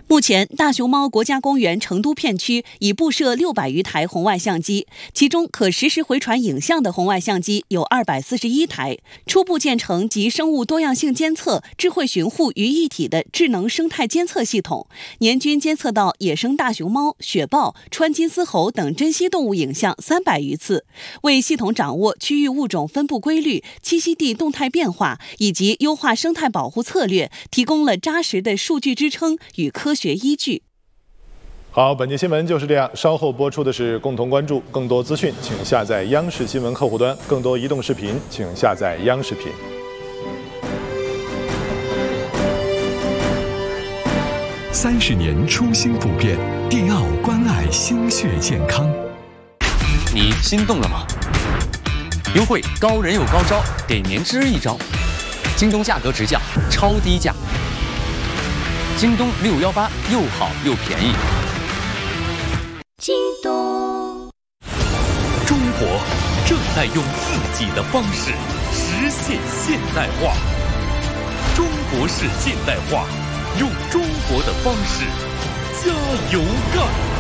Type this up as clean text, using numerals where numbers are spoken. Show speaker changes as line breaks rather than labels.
目前，大熊猫国家公园成都片区已布设600余台红外相机，其中可实时回传影像的红外相机有241台，初步建成集生物多样性监测、智慧巡护于一体的智能生态监测系统，年均监测到野生大熊猫、雪豹、川金丝猴等珍稀动物影像300余次，为系统掌握区域物种分布规律、栖息地动态变化以及优化生态保护策略提供了扎实的数据支撑与科学依据。
好，本期新闻就是这样。稍后播出的是共同关注，更多资讯请下载央视新闻客户端，更多移动视频请下载央视频。
30年初心不变，迪奥关爱心血健康。
你心动了吗？优惠高人有高招，给年轻人一招。京东价格直降，超低价。京东618又好又便宜。
京东，
中国正在用自己的方式实现现代化。中国式现代化，用中国的方式加油干！